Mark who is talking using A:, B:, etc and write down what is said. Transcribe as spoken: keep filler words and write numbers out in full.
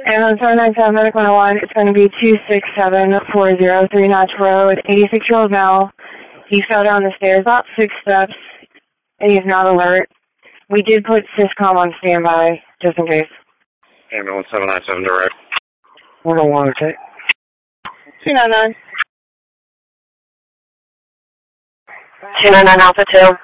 A: And on seven nine seven Medic one oh one, it's going to be two six seven four zero three Notch Road, eighty-six-year-old male. He fell down the stairs about six steps, and he's not alert. We did put Syscom on standby, just in case.
B: Ambulance seven nine seven direct.
C: one oh one, okay.
A: two nine nine.
D: two nine nine Alpha two.